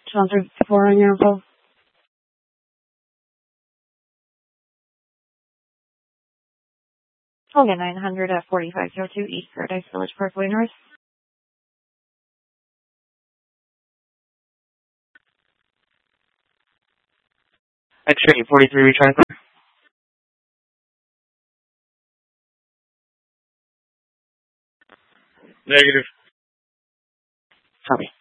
Sponsor 4 on your info. Okay, 900 at 4502 East Paradise Village Parkway North. X-ray 43, retrying. Negative. Copy.